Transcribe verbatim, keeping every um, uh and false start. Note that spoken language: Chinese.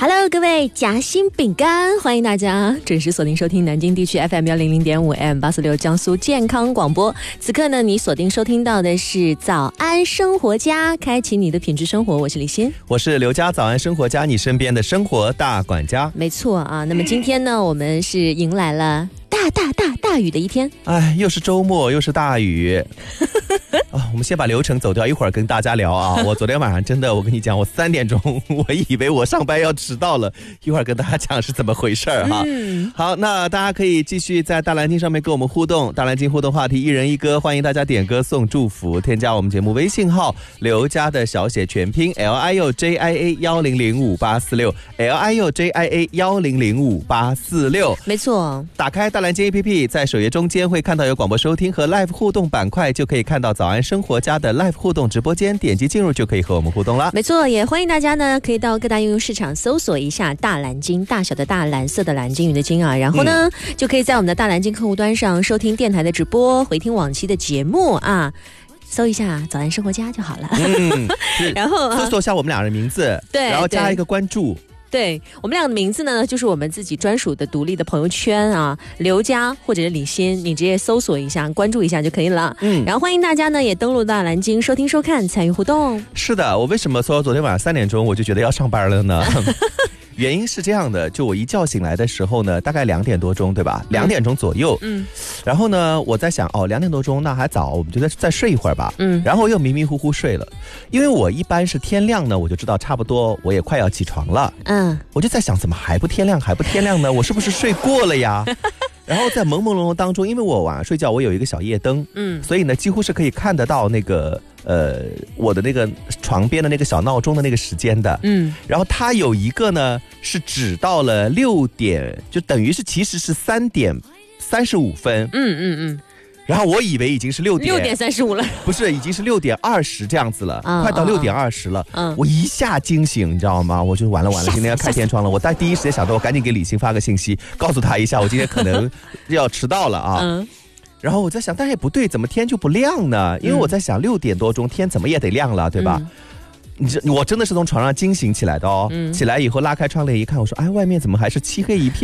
Hello， 各位夹心饼干，欢迎大家准时锁定收听南京地区 F M 一零零点五 M 八四六江苏健康广播。此刻呢，你锁定收听到的是早安生活家，开启你的品质生活。我是李欣， 我是刘家，早安生活家，你身边的生活大管家。 没错啊，那么今天呢，我们是迎来了大大大大雨的一天。 哎，又是周末，又是大雨。啊，我们先把流程走掉，一会儿跟大家聊啊。我昨天晚上真的，我跟你讲，我三点钟，我以为我上班要迟到了，一会儿跟大家讲是怎么回事哈。嗯，好，那大家可以继续在大蓝鲸上面跟我们互动，大蓝鲸互动话题一人一歌，欢迎大家点歌送祝福，添加我们节目微信号刘家的小写全拼 L I U J I A 一零零五八四六 L I U J I A 一零零五八四六， 没错。 打开大蓝鲸 A P P， 在首页中间会看到有广播收听和 Live 互动板块，就可以看到早安生活家的 Live 互动直播间，点击进入就可以和我们互动了。 没错，也欢迎大家呢可以到各大应用市场搜索一下大蓝鲸，大小的大，蓝色的蓝，鲸鱼的鲸啊，然后呢、嗯、就可以在我们的大蓝鲸客户端上收听电台的直播，回听往期的节目啊，搜一下早安生活家就好了。嗯，然后搜索一下我们俩人名字， 对， 然后加一个关注。 对，我们俩的名字呢，就是我们自己专属的独立的朋友圈啊，刘家或者是李欣，你直接搜索一下，关注一下就可以了。嗯，然后欢迎大家呢也登录到蓝鲸收听收看，参与互动。 是的，我为什么说昨天晚上三点钟我就觉得要上班了呢？原因是这样的，就我一觉醒来的时候呢，大概两点多钟，对吧？两点钟左右。嗯。然后呢，我在想，哦，两点多钟那还早，我们就再再睡一会儿吧。嗯。然后又迷迷糊糊睡了，因为我一般是天亮呢，我就知道差不多我也快要起床了。嗯。我就在想，怎么还不天亮，还不天亮呢？我是不是睡过了呀？然后在朦朦胧胧当中，因为我晚上睡觉我有一个小夜灯，嗯，所以呢几乎是可以看得到那个呃我的那个床边的那个小闹钟的那个时间的，嗯，然后它有一个呢是指到了六点，就等于是其实是三点三十五分，嗯嗯嗯。然后我以为已经是六点六点三十五了， 不是，已经是六点二十这样子了，嗯、快到六点二十了。嗯，我一下惊醒，你知道吗？我就完了完了，今天要开天窗了。我在第一时间想到，我赶紧给李欣发个信息，告诉他一下，我今天可能要迟到了啊。嗯。然后我在想，但是也不对，怎么天就不亮呢？因为我在想，六点多钟天怎么也得亮了，对吧？嗯，你这我真的是从床上惊醒起来的哦。嗯。起来以后拉开窗帘一看，我说，哎，外面怎么还是漆黑一片？